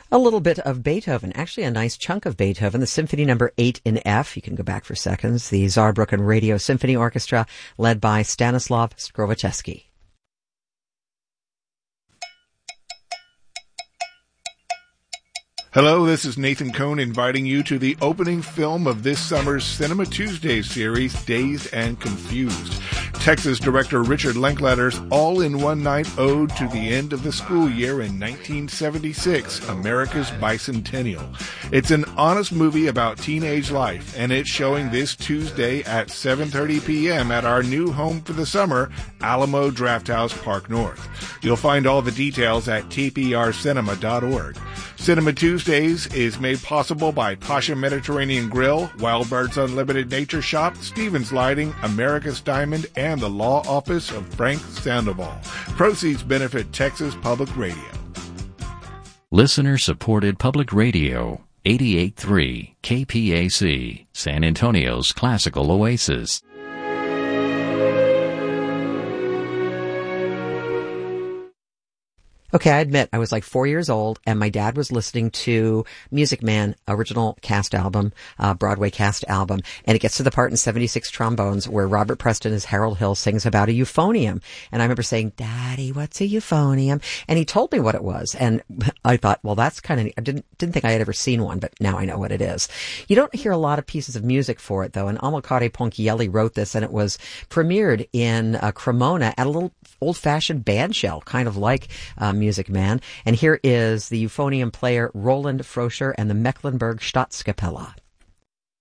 A little bit of Beethoven, actually a nice chunk of Beethoven, the Symphony Number 8 in F. You can go back for seconds. The Saarbrücken Radio Symphony Orchestra, led by Stanislav Skrovaczewski. Hello, this is Nathan Cohn inviting you to the opening film of this summer's Cinema Tuesdays series, Dazed and Confused. Texas director Richard Linklater's all-in-one-night ode to the end of the school year in 1976, America's Bicentennial. It's an honest movie about teenage life, and it's showing this Tuesday at 7:30 p.m. at our new home for the summer, Alamo Drafthouse Park North. You'll find all the details at tprcinema.org. Cinema Tuesdays is made possible by Pasha Mediterranean Grill, Wild Birds Unlimited Nature Shop, Stevens Lighting, America's Diamond, and the Law Office of Frank Sandoval. Proceeds benefit Texas Public Radio. Listener-supported Public Radio, 88.3 KPAC, San Antonio's classical oasis. Okay, I admit I was like 4 years old, and my dad was listening to Music Man, original cast album, Broadway cast album, and it gets to the part in 76 Trombones where Robert Preston as Harold Hill sings about a euphonium. And I remember saying, "Daddy, what's a euphonium?" And he told me what it was, and I thought, well, that's kind of neat. I didn't think I had ever seen one, but now I know what it is. You don't hear a lot of pieces of music for it, though, and Amilcare Ponchielli wrote this, and it was premiered in Cremona at a little old-fashioned band shell, kind of like Music Man. And here is the euphonium player Roland Froscher and the Mecklenburg Staatskapelle.